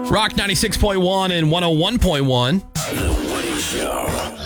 Rock 96.1 and 101.1. The Woody Show.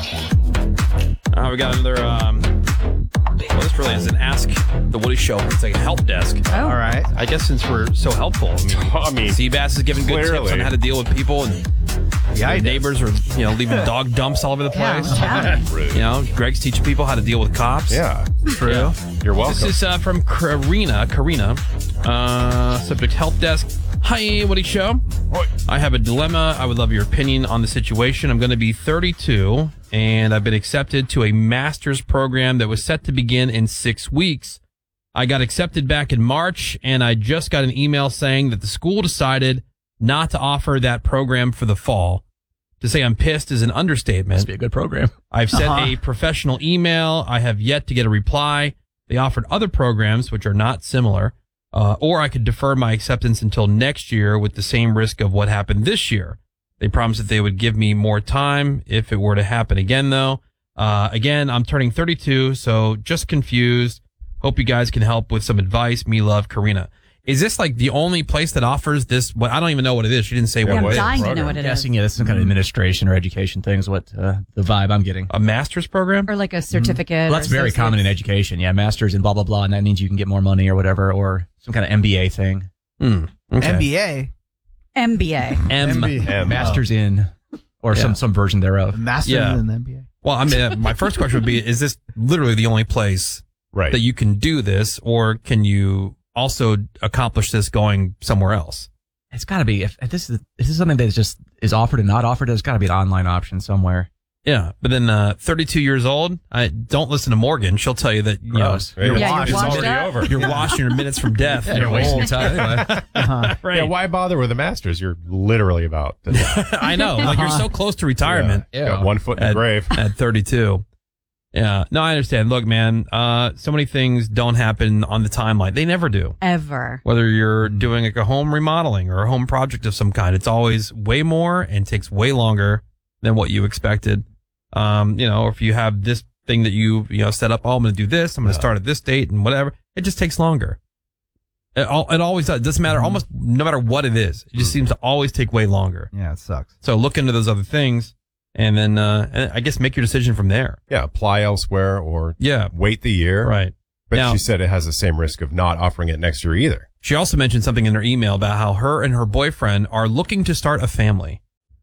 We got another, well, this really is an Ask the Woody Show. It's like a help desk. Oh. All right. I guess since we're so helpful, I mean Seabass is giving good tips on how to deal with people, and Yeah, neighbors are, leaving dog dumps all over the place. Yeah. Greg's teaching people how to deal with cops. Yeah. True. Yeah. You're welcome. This is from Karina. Subject help desk. Hi, Woody Show. I have a dilemma. I would love your opinion on the situation. I'm going to be 32, and I've been accepted to a master's program that was set to begin in 6 weeks. I got accepted back in March, and I just got an email saying that the school decided not to offer that program for the fall. To say I'm pissed is an understatement. Must be a good program. I've sent a professional email. I have yet to get a reply. They offered other programs which are not similar, or I could defer my acceptance until next year with the same risk of what happened this year. They promised that they would give me more time if it were to happen again, though. Again, I'm turning 32, so just confused. Hope you guys can help with some advice. Me love, Karina. Is this like the only place that offers this? I don't even know what it is. She didn't say what I'm it is. dying to know what it is. Guessing, this is some kind of administration or education thing is what the vibe I'm getting. A master's program? Or like a certificate. Well, that's very common in education. Yeah, master's and blah, blah, blah. And that means you can get more money or whatever, or some kind of MBA thing. Okay. MBA. MBA. Master's in, or Yeah. some version thereof. Master Yeah. in the MBA. Well, I mean, my first question would be, is this literally the only place Right. that you can do this, or can you also accomplish this going somewhere else? It's got to be, if this is something that is offered and not offered, there's got to be an online option somewhere. Yeah, but then 32 years old, don't listen to Morgan. She'll tell you that Gross. you're Yeah, washed. you're washed already up. over. You're washing your minutes from death. You're wasting your time anyway. Right. Yeah, why bother with a master's? You're literally about to die. I know. Like you're so close to retirement Yeah. Got 1 foot in the grave. at 32. Yeah. No, I understand. Look, man, so many things don't happen on the timeline. They never do. Ever. Whether you're doing like a home remodeling or a home project of some kind, it's always way more and takes way longer than what you expected. Or if you have this thing that you set up, I'm going to do this, I'm going to start at this date and whatever. It just takes longer. It always does. It doesn't matter. Almost no matter what it is. It just seems to always take way longer. Yeah, it sucks. So look into those other things and then, I guess make your decision from there. Yeah, apply elsewhere or Yeah. wait the year. Right. But Now- she said it has the same risk of not offering it next year either. She also mentioned something in her email about how her and her boyfriend are looking to start a family.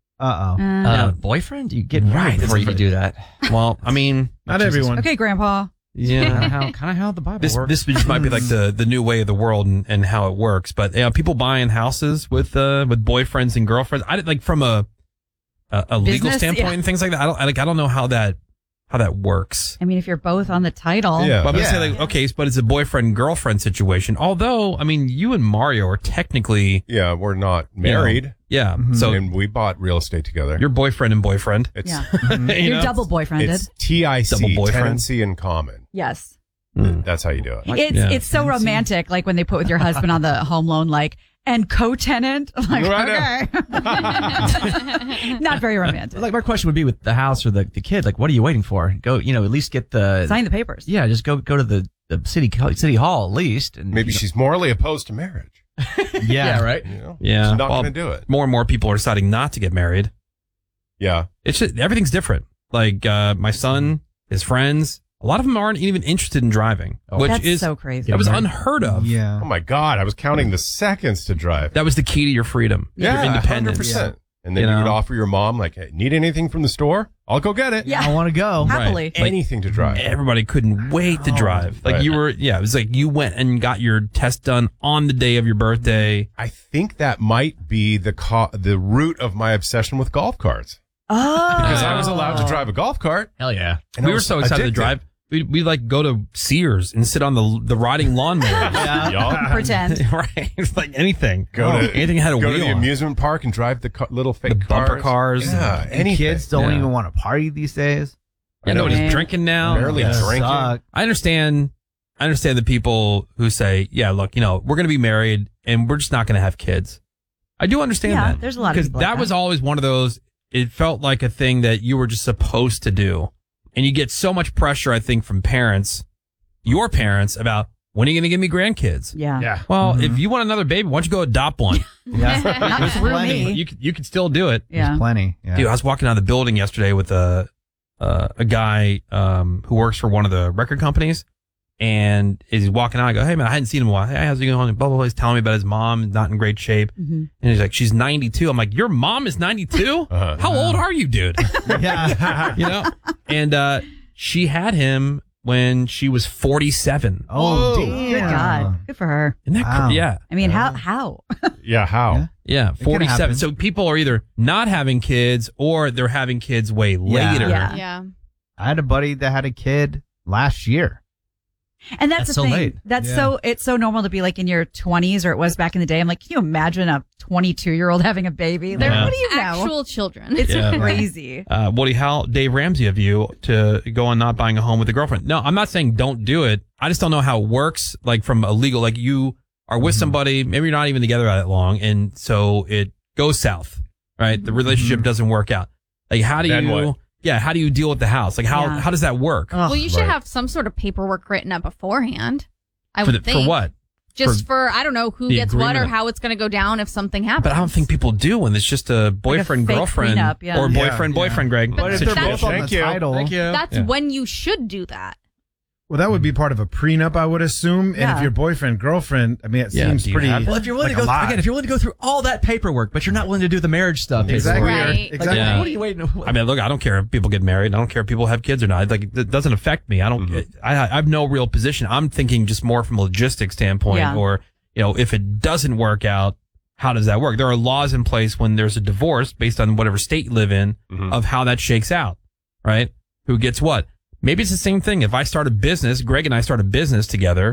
Uh-oh. Boyfriend? You get married before you can do that. Well, I mean, Not everyone. Okay, Grandpa. yeah. Kind of how the Bible This works. just might be like the new way of the world and how it works. But people buying houses with boyfriends and girlfriends. I like from a legal Business, standpoint yeah. and things like that. I don't know how that works. I mean, if you're both on the title. Yeah. But I'm gonna say like, okay, but it's a boyfriend girlfriend situation. Although, I mean, you and Mario are technically Yeah, we're not married. yeah. So And we bought real estate together. you're boyfriend and boyfriend. It's Yeah. You You're know? double boyfriended. it's TIC, Double boyfriend. tenancy in common. Yes. That's how you do it. It's so romantic, like when they put with your husband on the home loan, like, and co-tenant. Like, Right. okay. Not very romantic. Like my question would be with the house or the kid, like what are you waiting for? Go, at least get the Sign the papers. Yeah, just go to the city hall at least. And Maybe she's morally opposed to marriage. yeah, right. You know? Yeah. She's not Well, going to do it. More and more people are deciding not to get married. Yeah. It's just, everything's different. Like my son, his friends, a lot of them aren't even interested in driving, which That's is so crazy. That was unheard of. Yeah. Oh my God. I was counting the seconds to drive. That was the key to your freedom, your independence. 100%. And then you would offer your mom, like, hey, need anything from the store? I'll go get it. Yeah. I want to go. Happily. Anything to drive. Everybody couldn't wait to drive. Like Right. you were, it was like you went and got your test done on the day of your birthday. I think that might be the root of my obsession with golf carts. Oh. Because I was allowed to drive a golf cart. Hell yeah. And We I were was so excited to addicted. drive. We like go to Sears and sit on the riding lawnmower. Y'all Pretend. Right. It's like anything. go to anything had a go wheel to the on. amusement park and drive the little fake The bumper cars. Yeah, And anything. kids don't Yeah. even want to party these days. Yeah, nobody's Yeah. drinking now. Barely Yeah. drinking. Suck. I understand the people who say, yeah, look, we're going to be married and we're just not going to have kids. I do understand Yeah, that. there's a lot of because people like that that. was always one of those, it felt like a thing that you were just supposed to do. And you get so much pressure, I think, from parents, your parents, about, when are you going to give me grandkids? Yeah. Yeah. Well, if you want another baby, why don't you go adopt one? Yeah. Not There's through plenty. me. You could still do it. Yeah. There's plenty. Yeah. Dude, I was walking out of the building yesterday with a guy who works for one of the record companies, and he's walking out. I go, hey man, I hadn't seen him in a while. Hey, how's it going? And blah blah blah. He's telling me about his mom, not in great shape, and he's like, she's 92. I'm like, your mom is 92? How old are you, dude? Yeah. You know? And she had him when she was 47. Oh, Whoa. damn. Good God. Good for her. Isn't that Wow. yeah. I mean, how? Yeah, how? Yeah, could 47. happen. So people are either not having kids or they're having kids way later. Yeah. Yeah. I had a buddy that had a kid last year. And that's That's the so thing. late. That's Yeah. it's so normal to be like in your 20s, or it was back in the day. I'm like, can you imagine a 22-year-old having a baby? Like, Yeah. what do you know? Actual children. It's Yeah. crazy. Woody, how Dave Ramsey of you to go on not buying a home with a girlfriend? No, I'm not saying don't do it. I just don't know how it works. Like from a legal, like you are with somebody, maybe you're not even together that long, and so it goes south, right? The relationship doesn't work out. Like how do Then you? what? Yeah, how do you deal with the house? Like how Yeah. how does that work? Ugh. Well, you should Right. have some sort of paperwork written up beforehand. I for would the, think. for what? Just for I don't know who the gets what or agreement. how it's going to go down if something happens. But I don't think people do when it's just a boyfriend fake girlfriend prenup, yeah. or Yeah, boyfriend yeah. boyfriend. Greg, But But if they're that's- both on the Thank you. title, Thank you. That's Yeah. when you should do that. Well, that would be part of a prenup, I would assume. And Yeah. if you're boyfriend, girlfriend, I mean, it Yeah, seems do you pretty. have Well, if you're willing like to a go lot. again, if you're willing to go through all that paperwork, but you're not willing to do the marriage stuff, Exactly. paperwork, Right. Exactly. Yeah. what are you waiting? I mean, look, I don't care if people get married. I don't care if people have kids or not. Like, it doesn't affect me. I don't. I have no real position. I'm thinking just more from a logistics standpoint, Yeah. or if it doesn't work out, how does that work? There are laws in place when there's a divorce based on whatever state you live in of how that shakes out, right? Who gets what? Maybe it's the same thing. If I start a business, Greg and I start a business together,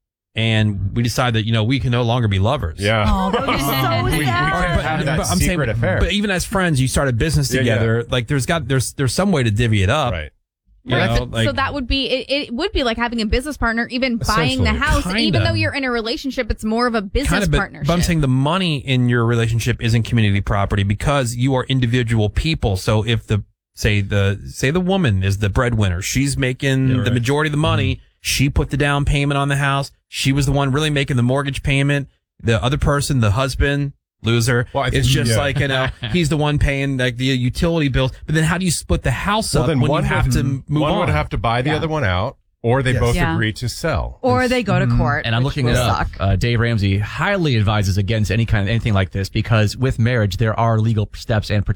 and we decide that we can no longer be lovers. Yeah. Oh, that would be so We sad. can't have that I'm secret affair. But even as friends, you start a business Yeah, together. Like there's some way to divvy it up. Right. You Right. know, like, So that would be it would be like having a business partner, even buying the Essentially. house. Kinda. Even though you're in a relationship, it's more of a business kind of, partnership. but I'm saying the money in your relationship isn't community property because you are individual people. So if say the woman is the breadwinner, she's making the majority of the money. She put the down payment on the house. She was the one really making the mortgage payment. The other person, the husband, loser, Well, I it's think- just yeah. like, he's the one paying like the utility bills. But then how do you split the house Well, up then when one you have would- to move one on? would have to buy the Yeah. other one out, or they both Yeah. agree to sell. Or they go to court. And I'm which looking it will up. suck. Dave Ramsey highly advises against anything like this because with marriage there are legal steps and